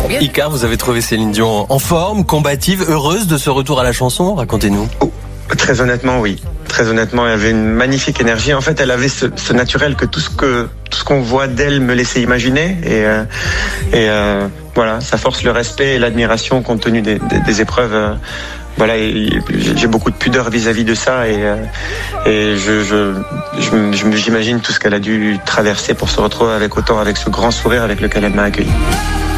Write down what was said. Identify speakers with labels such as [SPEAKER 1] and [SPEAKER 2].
[SPEAKER 1] Icar, vous avez trouvé Céline Dion en forme, combative, heureuse de ce retour à la chanson? Racontez-nous.
[SPEAKER 2] Très honnêtement, oui. Très honnêtement, elle avait une magnifique énergie. En fait, elle avait ce naturel que tout ce qu'on voit d'elle me laissait imaginer. Et voilà, ça force le respect et l'admiration compte tenu des épreuves. Voilà, j'ai beaucoup de pudeur vis-à-vis de ça et j'imagine tout ce qu'elle a dû traverser pour se retrouver avec ce grand sourire avec lequel elle m'a accueilli.